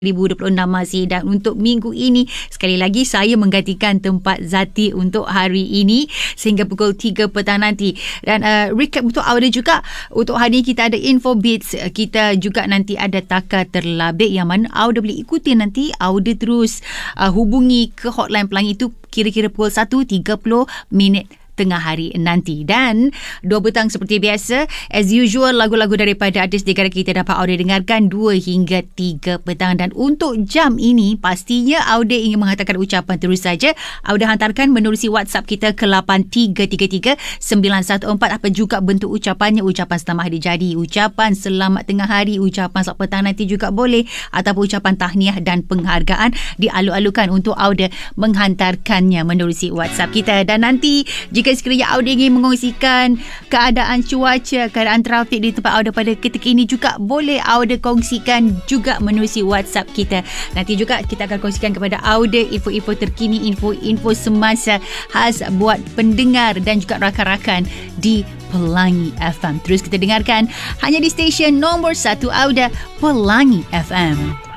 2026 masih, dan untuk minggu ini sekali lagi saya menggantikan tempat Zati untuk hari ini sehingga pukul 3 petang nanti. Dan recap untuk Auda juga, untuk hari ini kita ada info beats, kita juga nanti ada Taka Terlabik yang mana Auda boleh ikuti nanti. Auda terus hubungi ke hotline Pelangi itu kira-kira pukul 1.30 tengah hari nanti. Dan 2 petang seperti biasa, as usual, lagu-lagu daripada artis negara kita dapat Auda dengarkan 2 hingga 3 petang. Dan untuk jam ini pastinya Auda ingin menghantarkan ucapan terus saja. Auda hantarkan menerusi WhatsApp kita ke 8333-914. Apa juga bentuk ucapannya, ucapan selamat hari jadi, ucapan selamat tengah hari, ucapan selamat petang nanti juga boleh, ataupun ucapan tahniah dan penghargaan, dialu-alukan untuk Auda menghantarkannya menerusi WhatsApp kita. Dan nanti jika sekiranya Auda ingin mengongsikan keadaan cuaca, keadaan trafik di tempat Auda pada ketika ini juga boleh Auda kongsikan juga menerusi WhatsApp kita. Nanti juga kita akan kongsikan kepada Auda info-info terkini, info-info semasa khas buat pendengar dan juga rakan-rakan di Pelangi FM. Terus kita dengarkan hanya di stesen nombor 1 Auda, Pelangi FM.